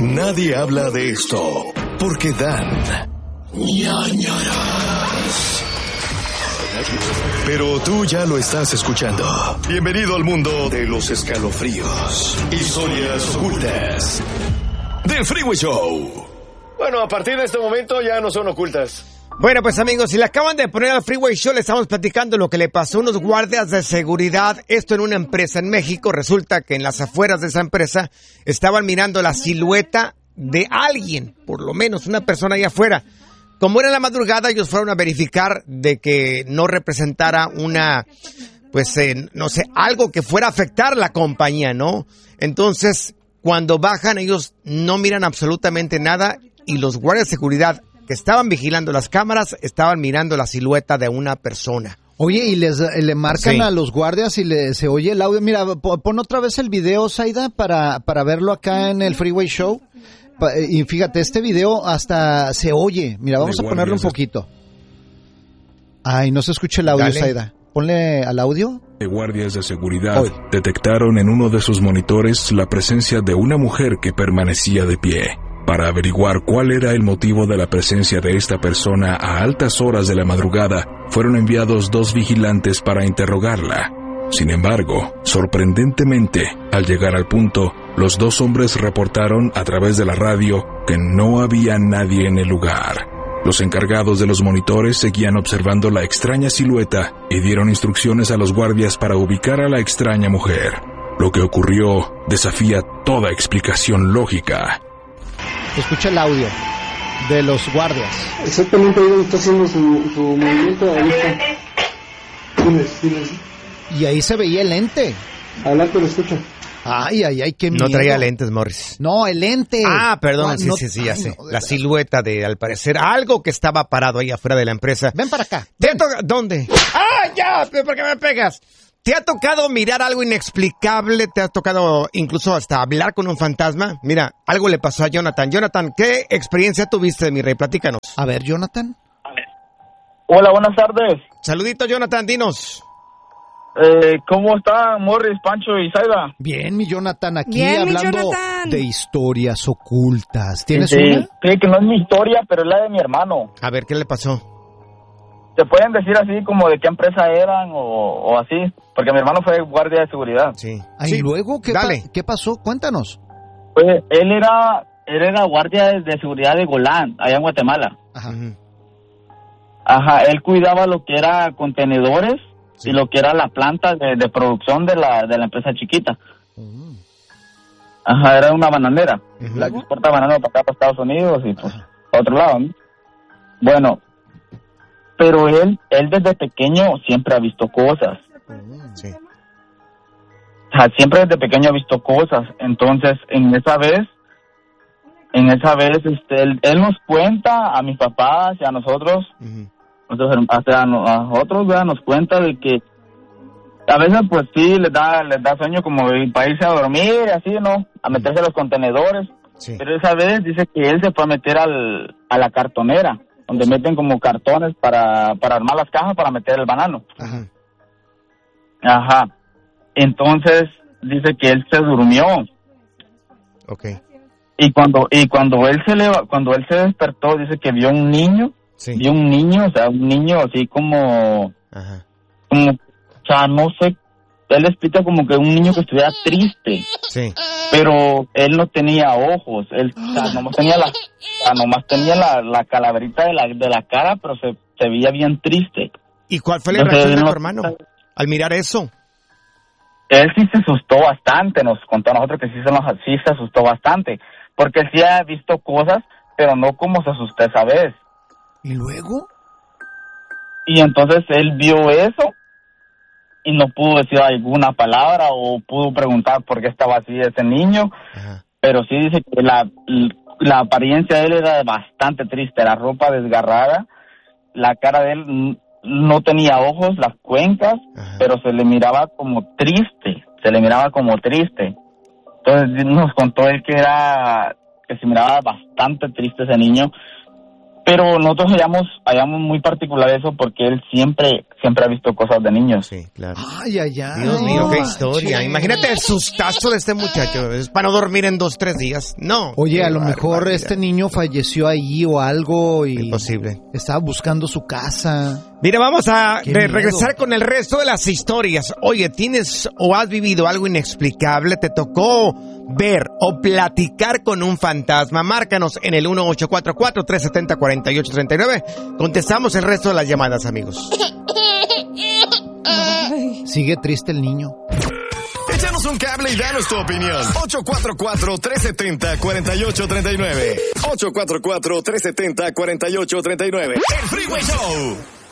Nadie habla de esto porque dan ñañaras. Pero tú ya lo estás escuchando. Bienvenido al mundo de los escalofríos. Historias ocultas del Freeway Show. Bueno, a partir de este momento ya no son ocultas. Bueno, pues amigos, si le acaban de poner al Freeway Show, le estamos platicando lo que le pasó a unos guardias de seguridad. Esto en una empresa en México. Resulta que en las afueras de esa empresa estaban mirando la silueta de alguien, por lo menos una persona allá afuera. Como era la madrugada, ellos fueron a verificar de que no representara una, pues, no sé, algo que fuera a afectar la compañía, ¿no? Entonces, cuando bajan, ellos no miran absolutamente nada y los guardias de seguridad que estaban vigilando las cámaras estaban mirando la silueta de una persona. Oye, y le marcan a los guardias y se oye el audio. Mira, pon otra vez el video, Zaida, para verlo acá en el Freeway Show. Y fíjate, este video hasta se oye. Mira, vamos a ponerle un poquito. Ay, no se escucha el audio, Zaida. Ponle al audio. De guardias de seguridad detectaron en uno de sus monitores la presencia de una mujer que permanecía de pie. Para averiguar cuál era el motivo de la presencia de esta persona a altas horas de la madrugada, fueron enviados 2 vigilantes para interrogarla. Sin embargo, sorprendentemente, al llegar al punto, los 2 hombres reportaron a través de la radio que no había nadie en el lugar. Los encargados de los monitores seguían observando la extraña silueta y dieron instrucciones a los guardias para ubicar a la extraña mujer. Lo que ocurrió desafía toda explicación lógica. Escucha el audio de los guardias. Exactamente, ahí está haciendo su movimiento ahorita. Diles. Y ahí se veía el lente. Adelante, lo escucho. Ay, qué miedo. No traía lentes, Morris. No, el lente. Ah, perdón, sí, ya sé. La silueta de, al parecer, algo que estaba parado ahí afuera de la empresa. Ven para acá. ¿Dónde? ¡Ah, ya! ¿Por qué me pegas? ¿Te ha tocado mirar algo inexplicable? ¿Te ha tocado incluso hasta hablar con un fantasma? Mira, algo le pasó a Jonathan. Jonathan, ¿qué experiencia tuviste, mi rey? Platícanos. A ver, Jonathan. Hola, buenas tardes. Saludito, Jonathan, dinos. ¿Cómo están Morris, Pancho y Zaida? Bien, mi Jonathan, aquí Bien, hablando de historias ocultas. ¿Tienes una? Sí, que no es mi historia, pero es la de mi hermano. A ver, ¿qué le pasó? ¿Se pueden decir así como de qué empresa eran o así? Porque mi hermano fue guardia de seguridad. Sí. ¿Y luego qué pasó? Cuéntanos. Pues él era guardia de seguridad de Golán, allá en Guatemala. Ajá, él cuidaba lo que era contenedores y lo que era la planta de producción de la empresa chiquita. Ajá, era una bananera, la que exporta banano para acá, para Estados Unidos y pues a otro lado, ¿no? Bueno, pero él desde pequeño siempre ha visto cosas. Sí. O sea, siempre desde pequeño ha visto cosas. Entonces, en esa vez, él nos cuenta a mis papás y a nosotros, a nosotros, ¿verdad? Nos cuenta de que a veces pues sí les da sueño como para irse a dormir, así, ¿no? A meterse a los contenedores. Sí. Pero esa vez dice que él se fue a meter a la cartonera, donde meten como cartones para armar las cajas para meter el banano. Ajá. Entonces dice que él se durmió. Okay. Y cuando él se despertó, dice que vio un niño. Sí. Vio un niño, o sea, un niño así como, o sea, no sé, él explica como que un niño que estuviera triste. Sí. Pero él no tenía ojos, él o sea, nomás tenía la calaverita de la cara, pero se veía bien triste. ¿Y cuál fue la reacción de tu hermano al mirar eso? Él sí se asustó bastante, nos contó a nosotros que sí se asustó bastante, porque él sí ha visto cosas, pero no como se asustó esa vez. ¿Y luego? Y entonces él vio eso y no pudo decir alguna palabra o pudo preguntar por qué estaba así ese niño. Pero sí dice que la apariencia de él era bastante triste, la ropa desgarrada, la cara de él no tenía ojos, las cuencas, pero se le miraba como triste. Entonces nos contó él que se miraba bastante triste ese niño. Pero nosotros hallamos muy particular eso porque él siempre ha visto cosas de niños. Sí, claro. Ay. Dios mío, qué historia. Imagínate el sustazo de este muchacho. Es para no dormir en 2-3 días. No. Oye, a lo mejor este niño falleció ahí o algo y... Imposible. Estaba buscando su casa. Mira, vamos a regresar con el resto de las historias. Oye, ¿tienes o has vivido algo inexplicable? ¿Te tocó ver o platicar con un fantasma? Márcanos en el 1844-370-4839. Contestamos el resto de las llamadas, amigos. Sigue triste el niño. Échanos un cable y danos tu opinión. 844-370-4839. 844-370-4839. El Freeway Show.